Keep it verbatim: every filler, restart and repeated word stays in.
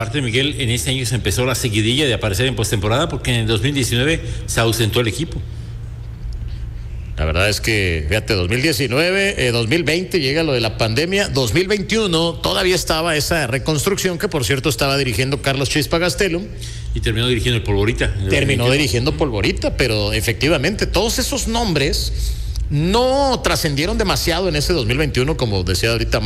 Aparte, Miguel, en este año se empezó la seguidilla de aparecer en postemporada porque en el dos mil diecinueve se ausentó el equipo. La verdad es que, fíjate, dos mil diecinueve, eh, dos mil veinte llega lo de la pandemia, dos mil veintiuno todavía estaba esa reconstrucción que, por cierto, estaba dirigiendo Carlos Chispa Gastelum. Y terminó dirigiendo el Polvorita. Terminó dirigiendo Polvorita, pero efectivamente todos esos nombres no trascendieron demasiado en ese dos mil veintiuno, como decía ahorita